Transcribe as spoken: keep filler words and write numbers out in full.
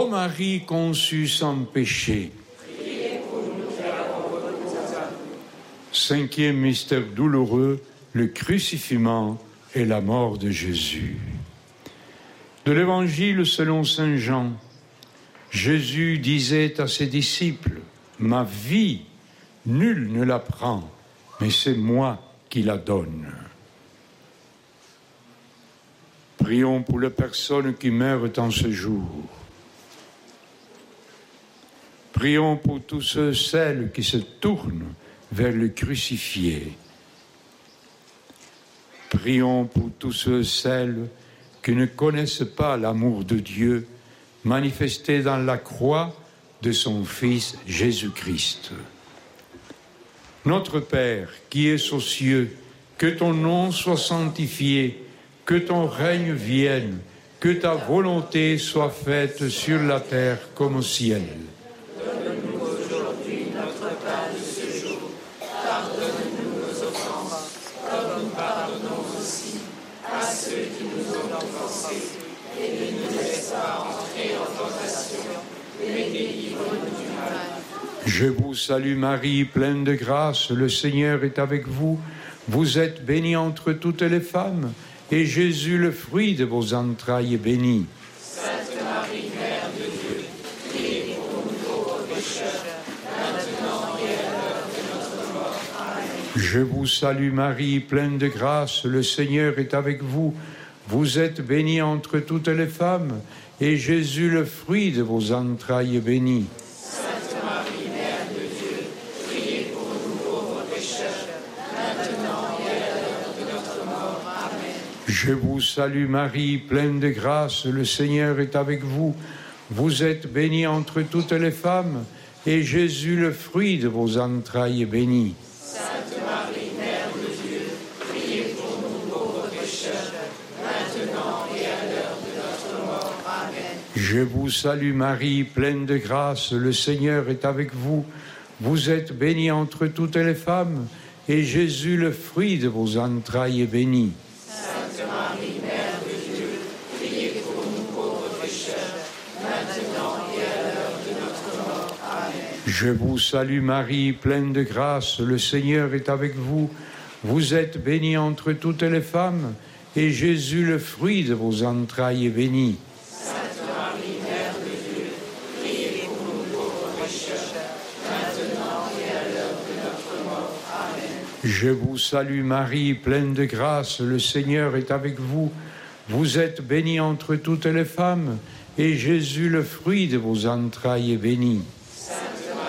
Marie conçue sans péché. Cinquième mystère douloureux, le crucifixion et la mort de Jésus. De l'Évangile selon saint Jean, Jésus disait à ses disciples, « Ma vie, nul ne la prend, mais c'est moi qui la donne. » Prions pour les personnes qui meurent en ce jour. Prions pour tous ceux, celles qui se tournent vers le crucifié. Prions pour tous ceux, celles qui ne connaissent pas l'amour de Dieu manifesté dans la croix de son Fils Jésus-Christ. Notre Père, qui es aux cieux, que ton nom soit sanctifié, que ton règne vienne, que ta volonté soit faite sur la terre comme au ciel. Donne-nous aujourd'hui notre pain de ce jour. Pardonne-nous nos offenses, comme nous pardonnons aussi à ceux qui nous ont offensés. Et ne nous laisse pas entrer en tentation, mais délivre-nous du mal. Je vous salue Marie, pleine de grâce, le Seigneur est avec vous. Vous êtes bénie entre toutes les femmes, et Jésus, le fruit de vos entrailles, est béni. Sainte Marie, Mère de Dieu, priez pour nous pauvres pécheurs, maintenant et à l'heure de notre mort. Amen. Je vous salue Marie, pleine de grâce, le Seigneur est avec vous. Vous êtes bénie entre toutes les femmes, et Jésus, le fruit de vos entrailles, est béni. Sainte Marie, Mère de Dieu, priez pour nous pauvres pécheurs, maintenant et à l'heure de notre mort. Amen. Je vous salue Marie, pleine de grâce, le Seigneur est avec vous. Vous êtes bénie entre toutes les femmes, et Jésus, le fruit de vos entrailles, est béni. Sainte Marie, Mère de Dieu, priez pour nous pauvres pécheurs, maintenant et à l'heure de notre mort. Amen. Je vous salue Marie, pleine de grâce, le Seigneur est avec vous. Vous êtes bénie entre toutes les femmes, et Jésus, le fruit de vos entrailles, est béni. Sainte Marie, Mère de Dieu, priez pour nous pauvres pécheurs, maintenant et à l'heure de notre mort. Amen. Je vous salue Marie, pleine de grâce, le Seigneur est avec vous. Vous êtes bénie entre toutes les femmes, et Jésus, le fruit de vos entrailles, est béni. Sainte Marie, Mère de Dieu, priez pour nous pauvres pécheurs, maintenant et à l'heure de notre mort. Amen. Je vous salue Marie, pleine de grâce, le Seigneur est avec vous. Vous êtes bénie entre toutes les femmes, et Jésus, le fruit de vos entrailles, est béni.